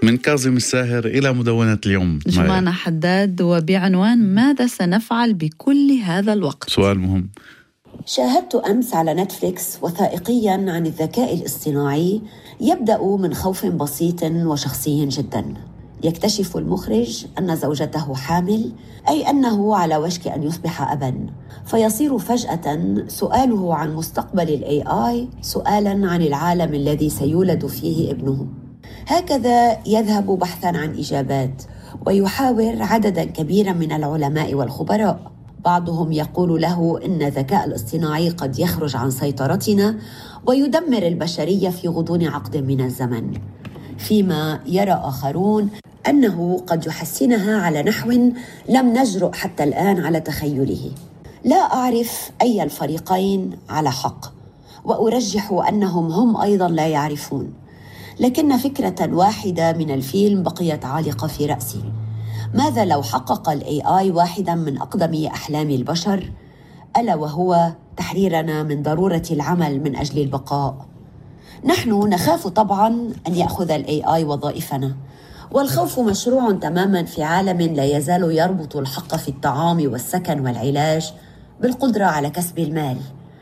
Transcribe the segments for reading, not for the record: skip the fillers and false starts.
من كاظم الساهر إلى مدونة اليوم جمانة حداد، وبعنوان ماذا سنفعل بكل هذا الوقت؟ سؤال مهم. شاهدت أمس على نتفليكس وثائقياً عن الذكاء الاصطناعي يبدأ من خوف بسيط وشخصي جداً. يكتشف المخرج أن زوجته حامل، أي أنه على وشك أن يصبح أباً، فيصير فجأة سؤاله عن مستقبل الAI سؤالاً عن العالم الذي سيولد فيه ابنه. هكذا يذهب بحثاً عن إجابات، ويحاور عدداً كبيراً من العلماء والخبراء. بعضهم يقول له إن الذكاء الاصطناعي قد يخرج عن سيطرتنا ويدمر البشرية في غضون عقد من الزمن، فيما يرى آخرون أنه قد يحسنها على نحو لم نجرؤ حتى الآن على تخيله. لا أعرف أي الفريقين على حق، وأرجح أنهم هم أيضا لا يعرفون، لكن فكرة واحدة من الفيلم بقيت عالقة في رأسي. ماذا لو حقق الAI واحدا من أقدم أحلام البشر، ألا وهو تحريرنا من ضرورة العمل من أجل البقاء؟ نحن نخاف طبعا أن يأخذ الAI وظائفنا، والخوف مشروع تماما في عالم لا يزال يربط الحق في الطعام والسكن والعلاج بالقدرة على كسب المال.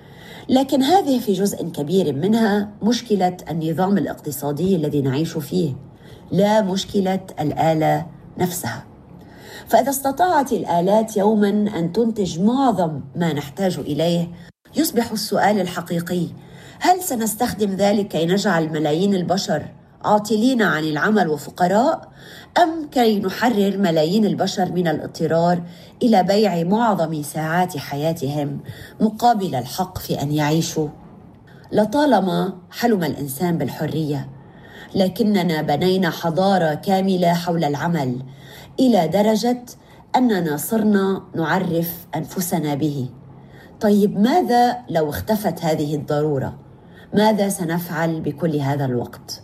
لكن هذه في جزء كبير منها مشكلة النظام الاقتصادي الذي نعيش فيه، لا مشكلة الآلة نفسها. فإذا استطاعت الآلات يوما أن تنتج معظم ما نحتاج إليه، يصبح السؤال الحقيقي: هل سنستخدم ذلك كي نجعل ملايين البشر عاطلين عن العمل وفقراء، أم كي نحرر ملايين البشر من الاضطرار إلى بيع معظم ساعات حياتهم مقابل الحق في أن يعيشوا؟ لطالما حلم الإنسان بالحرية، لكننا بنينا حضارة كاملة حول العمل إلى درجة أننا صرنا نعرف أنفسنا به. طيب ماذا لو اختفت هذه الضرورة؟ ماذا سنفعل بكل هذا الوقت؟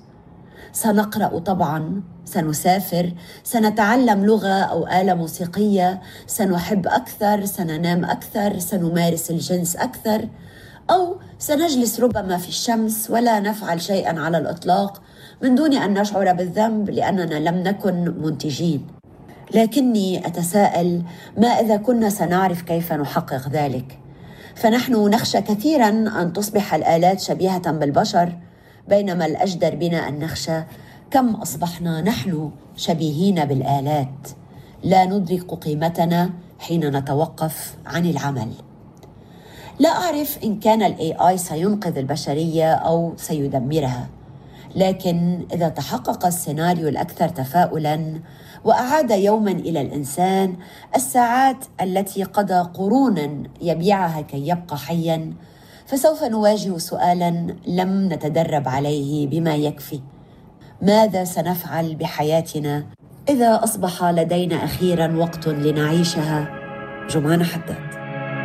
سنقرأ طبعاً، سنسافر، سنتعلم لغة أو آلة موسيقية، سنحب أكثر، سننام أكثر، سنمارس الجنس أكثر، أو سنجلس ربما في الشمس ولا نفعل شيئاً على الإطلاق من دون أن نشعر بالذنب لأننا لم نكن منتجين. لكني أتساءل: ما إذا كنا سنعرف كيف نحقق ذلك؟ فنحن نخشى كثيراً أن تصبح الآلات شبيهة بالبشر، بينما الأجدر بنا أن نخشى كم أصبحنا نحن شبيهين بالآلات، لا ندرك قيمتنا حين نتوقف عن العمل. لا أعرف إن كان الAI سينقذ البشرية أو سيدمرها، لكن إذا تحقق السيناريو الأكثر تفاؤلاً وأعاد يوماً إلى الإنسان الساعات التي قضى قرونا يبيعها كي يبقى حياً، فسوف نواجه سؤالاً لم نتدرب عليه بما يكفي: ماذا سنفعل بحياتنا إذا أصبح لدينا أخيراً وقت لنعيشها؟ جمانة حداد.